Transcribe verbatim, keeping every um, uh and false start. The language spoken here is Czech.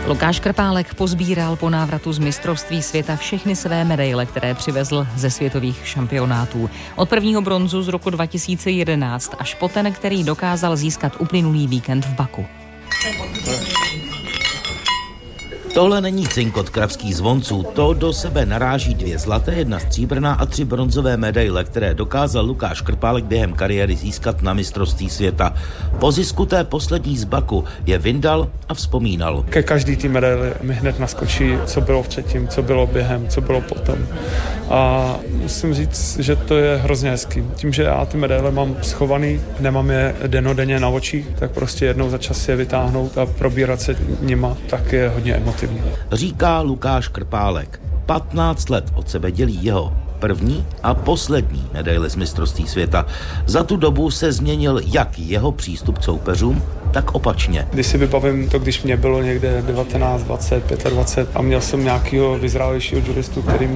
Lukáš Krpálek pozbíral po návratu z mistrovství světa všechny své medaile, které přivezl ze světových šampionátů. Od prvního bronzu z roku dva tisíce jedenáct až po ten, který dokázal získat uplynulý víkend v Baku. Tohle není cinkot kravských zvonců, to do sebe naráží dvě zlaté, jedna stříbrná a tři bronzové medaile, které dokázal Lukáš Krpálek během kariéry získat na mistrovství světa. Po zisku té poslední z Baku je vyndal a vzpomínal. Ke každý té medaili mi hned naskočí, co bylo předtím, co bylo během, co bylo potom. A musím říct, že to je hrozně hezký. Tím, že já ty medaile mám schovaný, nemám je dennodenně na očích, tak prostě jednou za čas je vytáhnout a probírat se nima, tak je hodně emotivní. Říká Lukáš Krpálek. patnáct let od sebe dělí jeho první a poslední medaile z mistrovství světa. Za tu dobu se změnil jak jeho přístup k soupeřům, tak opačně. Když si vybavím to, když mě bylo někde devatenáct, dvacet, dvacet pět a měl jsem nějakého vyzrálejšího judistu, který